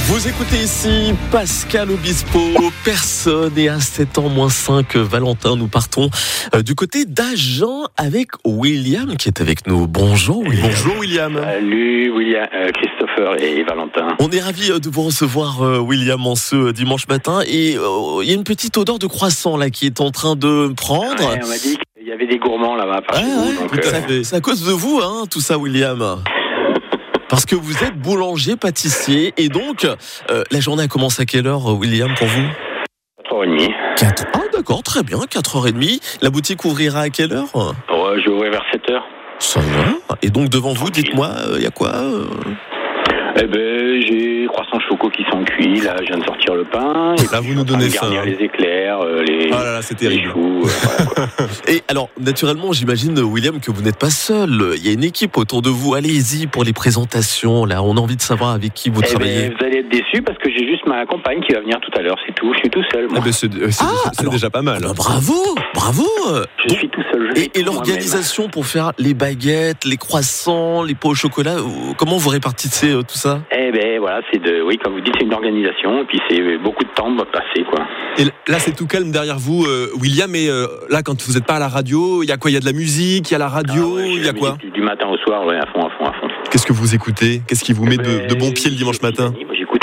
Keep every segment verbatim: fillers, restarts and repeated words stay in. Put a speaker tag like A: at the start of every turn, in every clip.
A: Vous écoutez ici Pascal Obispo, personne et à sept ans moins cinq, Valentin. Nous partons euh, du côté d'Agen avec William qui est avec nous. Bonjour William.
B: Bonjour William.
C: Salut William, euh, Christopher et Valentin.
A: On est ravis de vous recevoir euh, William en ce dimanche matin et euh, il y a une petite odeur de croissant là qui est en train de prendre.
C: Ouais, on m'a dit qu'il y avait des gourmands là-bas. Par
A: Ah,
C: chez vous,
A: ouais,
C: donc,
A: tout à
C: euh...
A: fait. C'est à cause de vous hein, tout ça William. Parce que vous êtes boulanger, pâtissier, et donc, euh, la journée a commencé à quelle heure, William, pour vous ?
C: quatre heures trente.
A: quatre Ah d'accord, très bien, quatre heures trente. La boutique ouvrira à quelle heure ?
C: Ouais, je vais ouvrir vers sept heures.
A: Ça va. Et donc, devant vous, dites-moi, il euh, y a quoi euh...
C: Eh ben, j'ai croissants choco qui sont cuits, là, je viens de sortir le pain. Et
B: là, vous nous donnez ça.
C: Garnir hein. les éclairs, euh, les,
B: ah là là, c'est terrible.
C: les choux, euh, voilà, quoi.
A: Et alors, naturellement, j'imagine, William, que vous n'êtes pas seul. Il y a une équipe autour de vous. Allez-y pour les présentations. Là, on a envie de savoir avec qui vous
C: eh
A: travaillez.
C: Ben, vous allez être déçus parce que j'ai juste ma compagne qui va venir tout à l'heure, c'est tout. Je suis tout seul, moi.
B: Ah ben c'est c'est,
A: Ah,
B: c'est
A: alors,
B: déjà pas mal.
A: Alors, bravo, bravo.
C: Je
A: Donc,
C: suis tout seul. Je
A: et, et l'organisation pour faire les baguettes, les croissants, les pots au chocolat, comment vous répartissez euh, tout ça ?
C: Eh ben voilà, c'est de, oui, comme vous dites, c'est une organisation, et puis c'est beaucoup de temps de passer, quoi.
B: Et là, c'est tout calme derrière vous, euh, William. Et euh, là, quand vous n'êtes pas à la radio, il y a quoi ? Il y a de la musique, il y a la radio,
C: ah ouais,
B: il y a quoi ?
C: Du matin au soir, ouais, à fond, à fond, à fond.
B: Qu'est-ce que vous écoutez ? Qu'est-ce qui vous met
C: eh
B: de,
C: ben,
B: de bon pied le dimanche matin ?
C: Moi, j'écoute.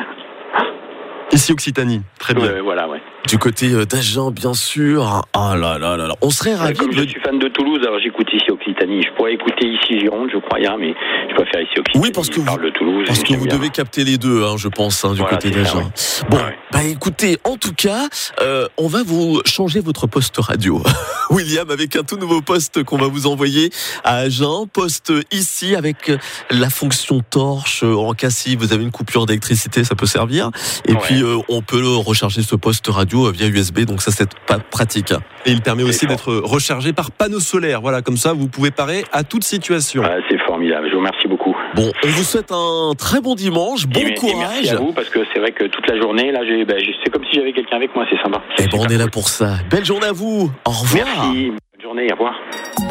B: Ici, Occitanie. Très bien.
C: Euh, voilà, ouais.
A: Du côté d'Agen, bien sûr. Ah là là là là. On serait ravis.
C: Comme
A: de...
C: je suis fan de Toulouse, alors j'écoute ici Occitanie. Je pourrais écouter ici Gironde, je crois, hier, mais je préfère ici Occitanie.
A: Oui, parce que
C: je
A: vous,
C: parle de Toulouse,
A: parce que vous
C: bien.
A: devez capter les deux, hein, je pense, hein, du
C: voilà,
A: côté
C: c'est
A: d'Agen.
C: Ça, ouais.
A: Bon,
C: ouais.
A: bah écoutez, en tout cas, euh, on va vous changer votre poste radio, William, avec un tout nouveau poste qu'on va vous envoyer à Agen. Poste ici avec la fonction torche. En cas si vous avez une coupure d'électricité, ça peut servir. Et
C: ouais.
A: puis euh, on peut recharger ce poste radio via U S B. Donc ça, c'est pas pratique.
B: Et il permet aussi
C: c'est
B: d'être rechargé par panneau solaire. Voilà, comme ça, vous pouvez parer à toute situation.
C: Ah, c'est formidable. Je vous remercie beaucoup.
A: Bon, on vous souhaite un très bon dimanche, bon
C: et,
A: courage.
C: Et merci à vous, parce que c'est vrai que toute la journée, là, j'ai, ben, c'est comme si j'avais quelqu'un avec moi, c'est sympa.
A: Et bon, on est là pour ça. Belle journée à vous. Au revoir.
C: Merci. Bonne journée. Au revoir.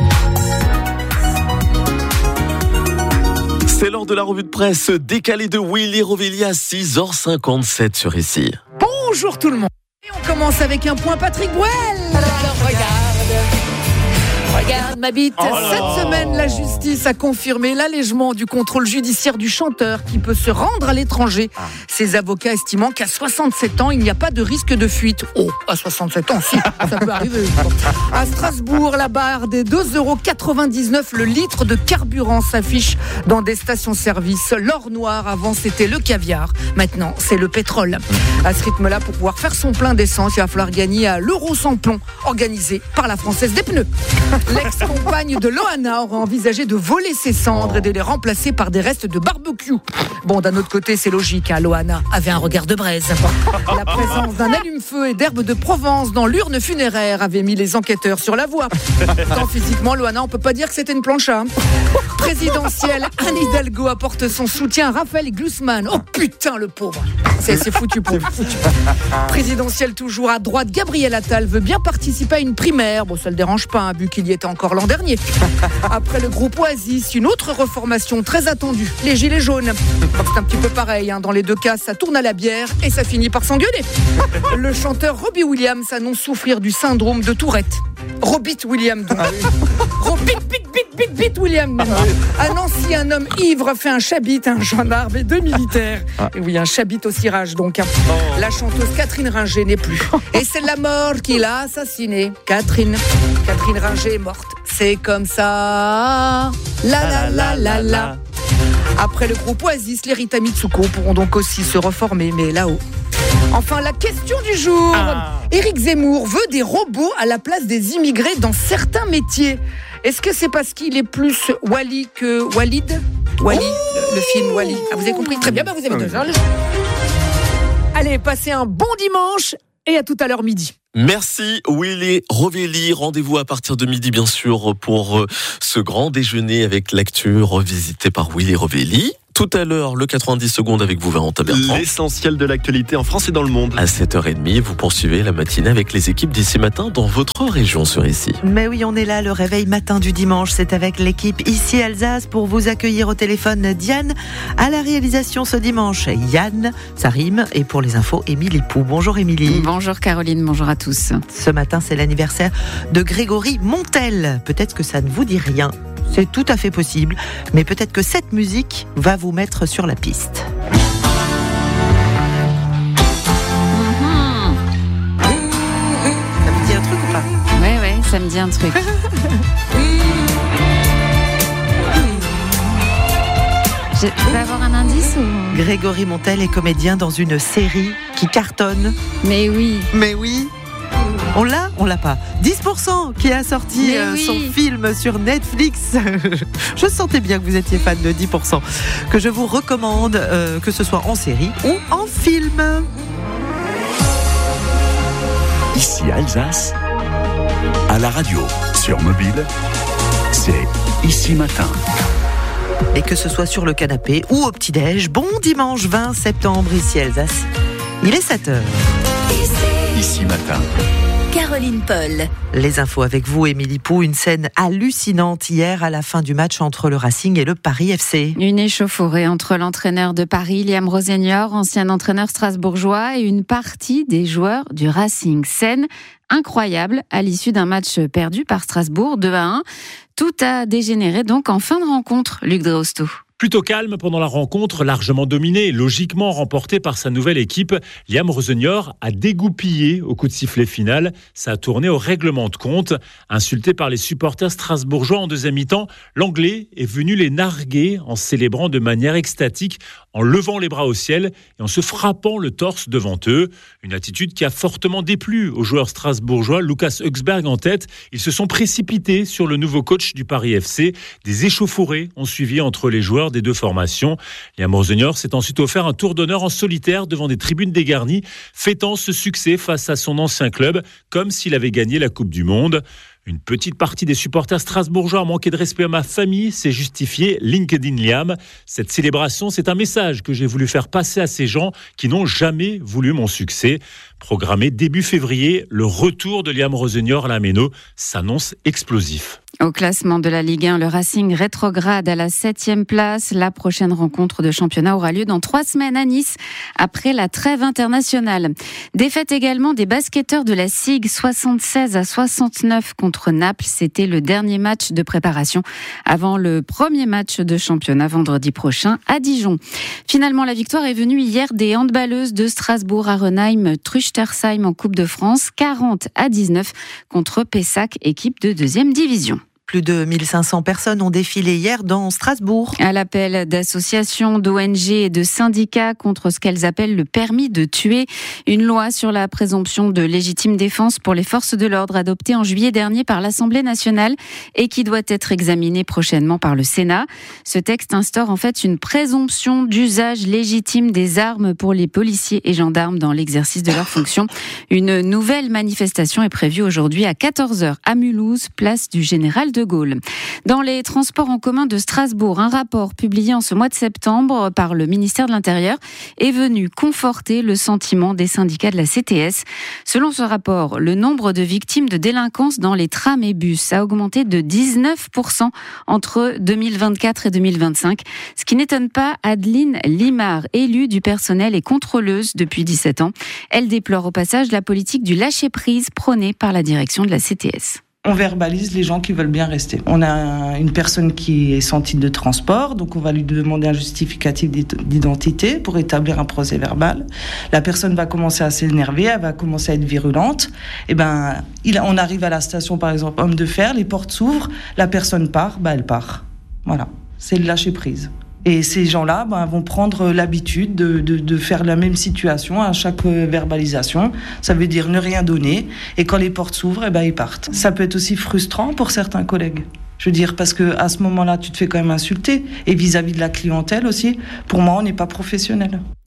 A: C'est l'heure de la revue de presse décalée de Willy Rovelli à six heures cinquante-sept sur ici.
D: Bonjour tout le monde. Et on commence avec un point Patrick Bruel. Regarde. Regarde ma bite.
A: Oh là
D: Cette
A: là.
D: semaine, la justice a confirmé l'allègement du contrôle judiciaire du chanteur qui peut se rendre à l'étranger. Ses avocats estimant qu'à soixante-sept ans, il n'y a pas de risque de fuite. Oh, à soixante-sept ans, si, ça peut arriver. À Strasbourg, la barre des deux euros quatre-vingt-dix-neuf le litre de carburant s'affiche dans des stations-service. L'or noir, avant, c'était le caviar. Maintenant, c'est le pétrole. À ce rythme-là, pour pouvoir faire son plein d'essence, il va falloir gagner à l'euro sans plomb, organisé par la Française des pneus. L'ex-compagne de Loana aurait envisagé de voler ses cendres et de les remplacer par des restes de barbecue. Bon, d'un autre côté, c'est logique, hein, Loana avait un regard de braise. La présence d'un allume-feu et d'herbes de Provence dans l'urne funéraire avait mis les enquêteurs sur la voie. Pourtant, physiquement, Loana, on peut pas dire que c'était une plancha. Hein. Présidentielle, Anne Hidalgo apporte son soutien à Raphaël Glucksmann. Oh putain, le pauvre. C'est, c'est foutu pour foutu. Présidentielle toujours à droite, Gabriel Attal veut bien participer à une primaire. Bon, ça le dérange pas, hein, vu qu'il y était encore l'an dernier. Après le groupe Oasis, une autre reformation très attendue, les Gilets jaunes. C'est un petit peu pareil, hein. Dans les deux cas, ça tourne à la bière et ça finit par s'engueuler. Le chanteur Robbie Williams annonce souffrir du syndrome de Tourette. Robit Williams, donc. Robit, bit, bit, bit, bit Williams. À Nancy, un homme ivre fait un chabit à un gendarme et deux militaires. Et oui, un chabit au cirage, donc. La chanteuse Catherine Ringer n'est plus. Et c'est la mort qui l'a assassinée. Catherine. Catherine Ringer est morte. C'est comme ça. La la la la la. Après le groupe Oasis, les Rita Mitsuko pourront donc aussi se reformer, mais là-haut. Enfin, la question du jour. Ah. Éric Zemmour veut des robots à la place des immigrés dans certains métiers. Est-ce que c'est parce qu'il est plus Wally que Walid ? Wally, le, le film Wally. Ah, vous avez compris ? Très bien, bah vous avez deux heures. Allez, passez un bon dimanche et à tout à l'heure midi.
A: Merci Willy Rovelli. Rendez-vous à partir de midi, bien sûr, pour ce grand déjeuner avec l'actu revisité par Willy Rovelli. Tout à l'heure, le quatre-vingt-dix secondes avec vous, Valentin Bertrand.
B: L'essentiel de l'actualité en France et dans le monde.
A: À sept heures trente, vous poursuivez la matinée avec les équipes d'ici matin dans votre région sur Ici.
E: Mais oui, on est là, le réveil matin du dimanche. C'est avec l'équipe Ici Alsace pour vous accueillir au téléphone Diane. À la réalisation ce dimanche, Yann, ça rime. Et pour les infos, Émilie Pou. Bonjour Émilie.
F: Bonjour Caroline, bonjour à tous.
E: Ce matin, c'est l'anniversaire de Grégory Montel. Peut-être que ça ne vous dit rien. C'est tout à fait possible. Mais peut-être que cette musique va vous mettre sur la piste.
F: Mm-hmm.
E: Ça vous dit un truc ou pas ?
F: Oui, oui, ça me dit un truc. Je peux avoir un indice ou...
E: Grégory Montel est comédien dans une série qui cartonne.
F: Mais oui.
E: Mais oui. On l'a ? On l'a pas. dix pour cent qui a sorti euh,
F: oui.
E: son film sur Netflix. Je sentais bien que vous étiez fan de dix pour cent. Que je vous recommande, euh, que ce soit en série ou en film.
G: Ici Alsace, à la radio, sur mobile, c'est Ici Matin.
E: Et que ce soit sur le canapé ou au petit-déj, bon dimanche vingt septembre, Ici Alsace. Il est sept heures.
G: Ici Matin.
H: Caroline Paul.
E: Les infos avec vous, Émilie Pou. Une scène hallucinante hier à la fin du match entre le Racing et le Paris F C.
F: Une échauffourée entre l'entraîneur de Paris, Liam Rosenior, ancien entraîneur strasbourgeois, et une partie des joueurs du Racing. Scène incroyable à l'issue d'un match perdu par Strasbourg deux à un. Tout a dégénéré donc en fin de rencontre, Luc Dreosto.
I: Plutôt calme pendant la rencontre, largement dominée, logiquement remportée par sa nouvelle équipe. Liam Rosenior a dégoupillé au coup de sifflet final. Ça a tourné au règlement de compte. Insulté par les supporters strasbourgeois en deuxième mi-temps, l'Anglais est venu les narguer en célébrant de manière extatique, en levant les bras au ciel et en se frappant le torse devant eux. Une attitude qui a fortement déplu aux joueurs strasbourgeois, Lucas Högsberg en tête. Ils se sont précipités sur le nouveau coach du Paris F C. Des échauffourées ont suivi entre les joueurs des deux formations. Liam Rosenior s'est ensuite offert un tour d'honneur en solitaire devant des tribunes dégarnies, fêtant ce succès face à son ancien club, comme s'il avait gagné la Coupe du Monde. Une petite partie des supporters strasbourgeois a manqué de respect à ma famille, c'est justifié LinkedIn Liam. Cette célébration, c'est un message que j'ai voulu faire passer à ces gens qui n'ont jamais voulu mon succès. Programmé début février, le retour de Liam Rosenior à la Méno s'annonce explosif.
F: Au classement de la Ligue un, le Racing rétrograde à la septième place. La prochaine rencontre de championnat aura lieu dans trois semaines à Nice, après la trêve internationale. Défaite également des basketteurs de la S I G, soixante-seize à soixante-neuf contre Naples. C'était le dernier match de préparation avant le premier match de championnat vendredi prochain à Dijon. Finalement, la victoire est venue hier des handballeuses de Strasbourg à Renheim, Truchtersheim en Coupe de France, quarante à dix-neuf contre Pessac, équipe de deuxième division.
E: Plus de mille cinq cents personnes ont défilé hier dans Strasbourg.
F: À l'appel d'associations, d'O N G et de syndicats contre ce qu'elles appellent le permis de tuer, une loi sur la présomption de légitime défense pour les forces de l'ordre adoptée en juillet dernier par l'Assemblée nationale et qui doit être examinée prochainement par le Sénat. Ce texte instaure en fait une présomption d'usage légitime des armes pour les policiers et gendarmes dans l'exercice de leurs fonctions. Une nouvelle manifestation est prévue aujourd'hui à quatorze heures à Mulhouse, place du Général de Gaulle. Dans les transports en commun de Strasbourg, un rapport publié en ce mois de septembre par le ministère de l'Intérieur est venu conforter le sentiment des syndicats de la C T S. Selon ce rapport, le nombre de victimes de délinquance dans les trams et bus a augmenté de dix-neuf pour cent entre deux mille vingt-quatre et deux mille vingt-cinq, ce qui n'étonne pas Adeline Limard, élue du personnel et contrôleuse depuis dix-sept ans. Elle déplore au passage la politique du lâcher-prise prônée par la direction de la C T S.
J: On verbalise les gens qui veulent bien rester. On a une personne qui est sans titre de transport, donc on va lui demander un justificatif d'identité pour établir un procès verbal. La personne va commencer à s'énerver, elle va commencer à être virulente. Et ben, il, on arrive à la station, par exemple, homme de fer, les portes s'ouvrent, la personne part, ben elle part. Voilà, c'est le lâcher prise. Et ces gens-là ben, vont prendre l'habitude de, de, de faire la même situation à chaque verbalisation. Ça veut dire ne rien donner. Et quand les portes s'ouvrent, eh ben, ils partent. Ça peut être aussi frustrant pour certains collègues. Je veux dire, parce qu'à ce moment-là, tu te fais quand même insulter. Et vis-à-vis de la clientèle aussi, pour moi, on n'est pas professionnel.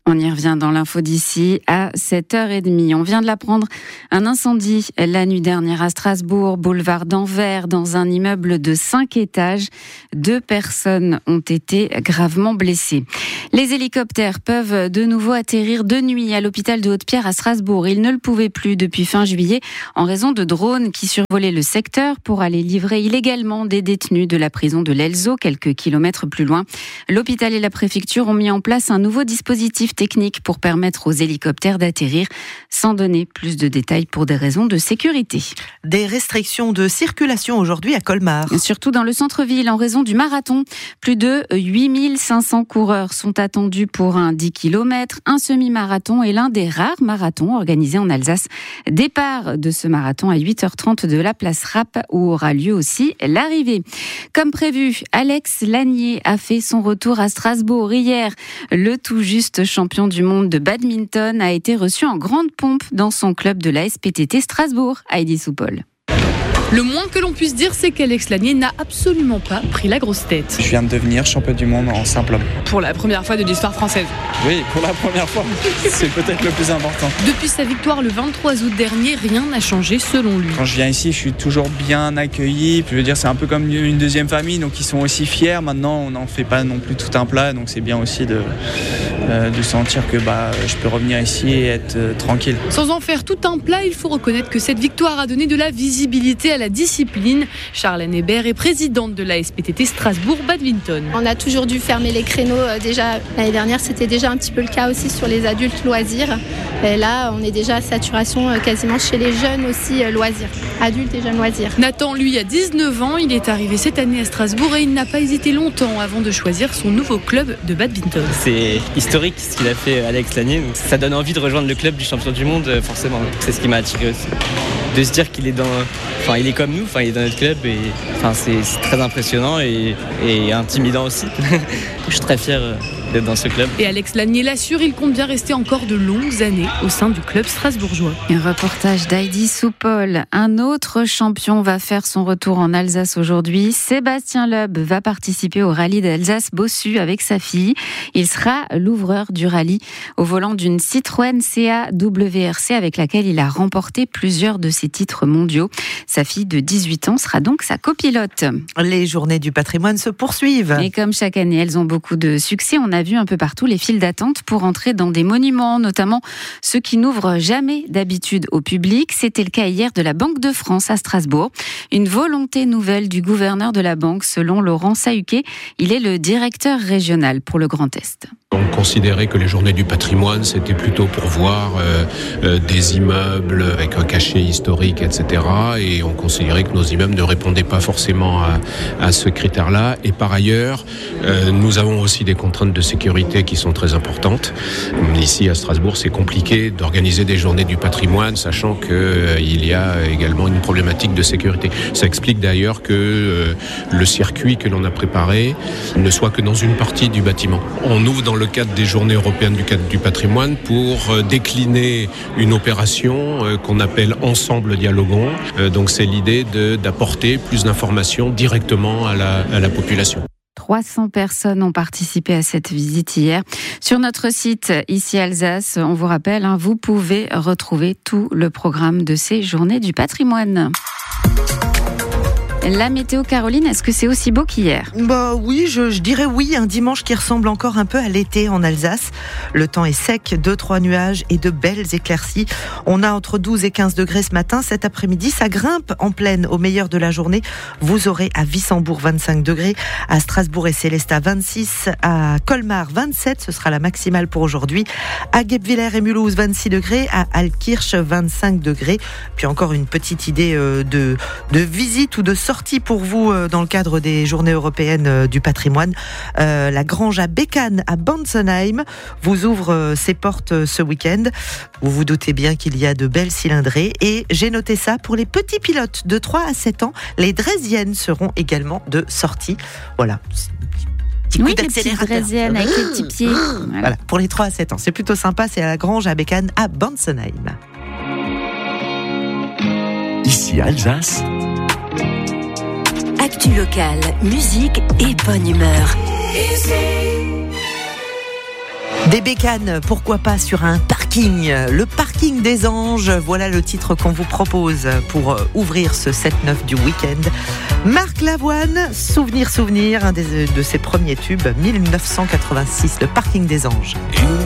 F: On y revient dans l'info d'ici à sept heures trente. On vient de l'apprendre, un incendie la nuit dernière à Strasbourg, boulevard d'Anvers, dans un immeuble de cinq étages. Deux personnes ont été gravement blessées. Les hélicoptères peuvent de nouveau atterrir de nuit à l'hôpital de Haute-Pierre à Strasbourg. Ils ne le pouvaient plus depuis fin juillet en raison de drones qui survolaient le secteur pour aller livrer illégalement des détenus de la prison de l'Elzo, quelques kilomètres plus loin. L'hôpital et la préfecture ont mis en place un nouveau dispositif technique pour permettre aux hélicoptères d'atterrir, sans donner plus de détails pour des raisons de sécurité.
E: Des restrictions de circulation aujourd'hui à Colmar.
F: Surtout dans le centre-ville en raison du marathon. Plus de huit mille cinq cents coureurs sont attendus pour un dix kilomètres. Un semi-marathon est l'un des rares marathons organisés en Alsace. Départ de ce marathon à huit heures trente de la place Rapp où aura lieu aussi l'arrivée. Comme prévu, Alex Lanier a fait son retour à Strasbourg hier. Le tout juste champion du monde de badminton a été reçu en grande pompe dans son club de la S P T T Strasbourg. Heidi Soupol.
K: Le moins que l'on puisse dire, c'est qu'Alex Lanier n'a absolument pas pris la grosse tête.
L: Je viens de devenir champion du monde en simple homme.
K: Pour la première fois de l'histoire française.
L: Oui, pour la première fois. C'est peut-être le plus important.
K: Depuis sa victoire le vingt-trois août dernier, rien n'a changé selon lui.
L: Quand je viens ici, je suis toujours bien accueilli. Je veux dire, c'est un peu comme une deuxième famille, donc ils sont aussi fiers. Maintenant, on n'en fait pas non plus tout un plat, donc c'est bien aussi de, euh, de sentir que bah, je peux revenir ici et être euh, tranquille.
K: Sans en faire tout un plat, il faut reconnaître que cette victoire a donné de la visibilité à la discipline. Charlène Hébert est présidente de la S P T T Strasbourg Badminton.
M: On a toujours dû fermer les créneaux. Euh, déjà l'année dernière, c'était déjà un petit peu le cas aussi sur les adultes loisirs. Et là, on est déjà à saturation euh, quasiment chez les jeunes aussi euh, loisirs, adultes et jeunes loisirs.
K: Nathan, lui, a dix-neuf ans. Il est arrivé cette année à Strasbourg et il n'a pas hésité longtemps avant de choisir son nouveau club de badminton.
N: C'est historique ce qu'il a fait Alex Lanier. Donc ça donne envie de rejoindre le club du champion du monde, forcément. C'est ce qui m'a attiré aussi. De se dire qu'il est dans, enfin il est comme nous, enfin il est dans notre club et enfin c'est, c'est très impressionnant et, et intimidant aussi. Je suis très fier d'être dans ce club.
K: Et Alex Lanier l'assure, il compte bien rester encore de longues années au sein du club strasbourgeois.
F: Un reportage d'Heidi Soupol. Un autre champion va faire son retour en Alsace aujourd'hui. Sébastien Loeb va participer au rallye d'Alsace-Bossu avec sa fille. Il sera l'ouvreur du rallye au volant d'une Citroën C A W R C avec laquelle il a remporté plusieurs de ses titres mondiaux. Sa fille de dix-huit ans sera donc sa copilote.
E: Les journées du patrimoine se poursuivent.
F: Et comme chaque année, elles ont beaucoup de succès. On a vu un peu partout les files d'attente pour entrer dans des monuments, notamment ceux qui n'ouvrent jamais d'habitude au public. C'était le cas hier de la Banque de France à Strasbourg. Une volonté nouvelle du gouverneur de la banque, selon Laurent Sahuquet. Il est le directeur régional pour le Grand Est.
O: On considérait que les journées du patrimoine, c'était plutôt pour voir euh, euh, des immeubles avec un cachet historique, et cetera. Et on considérait que nos immeubles ne répondaient pas forcément à, à ce critère-là. Et par ailleurs, euh, nous avons aussi des contraintes de sécurité qui sont très importantes. Ici, à Strasbourg, c'est compliqué d'organiser des journées du patrimoine, sachant qu'il euh, y a également une problématique de sécurité. Ça explique d'ailleurs que euh, le circuit que l'on a préparé ne soit que dans une partie du bâtiment. On ouvre dans le cadre des journées européennes du cadre du patrimoine pour euh, décliner une opération euh, qu'on appelle Ensemble Dialoguons. Euh, donc c'est l'idée de, d'apporter plus d'informations directement à la, à la population.
F: trois cents personnes ont participé à cette visite hier. Sur notre site, ici Alsace, on vous rappelle, hein, vous pouvez retrouver tout le programme de ces journées du patrimoine. La météo, Caroline, est-ce que c'est aussi beau qu'hier ?
E: Bah oui, je, je dirais oui, un dimanche qui ressemble encore un peu à l'été en Alsace. Le temps est sec, deux trois nuages et de belles éclaircies. On a entre douze et quinze degrés ce matin. Cet après-midi, ça grimpe en pleine au meilleur de la journée. Vous aurez à Wissembourg vingt-cinq degrés, à Strasbourg et Célestat vingt-six, à Colmar vingt-sept, ce sera la maximale pour aujourd'hui. À Guebwiller et Mulhouse vingt-six degrés, à Altkirch vingt-cinq degrés. Puis encore une petite idée de, de visite ou de sortie pour vous dans le cadre des journées européennes du patrimoine. Euh, la Grange à Bécane à Bansenheim vous ouvre ses portes ce week-end. Vous vous doutez bien qu'il y a de belles cylindrées et j'ai noté ça pour les petits pilotes de trois à sept ans. Les Draisiennes seront également de sortie. Voilà.
F: Petit oui, les petites draisiennes avec les petits pieds.
E: Voilà. Voilà, pour les trois à sept ans. C'est plutôt sympa, c'est à la Grange à Bécane à Bansenheim.
G: Ici Alsace.
H: Actu locale, musique et bonne humeur.
E: Des Les bécanes, pourquoi pas sur un parking? Le parking des Anges, voilà le titre qu'on vous propose pour ouvrir ce sept neuf du week-end. Marc Lavoine, Souvenir, Souvenir, un des, de ses premiers tubes, mille neuf cent quatre-vingt-six, le parking des Anges.
P: Une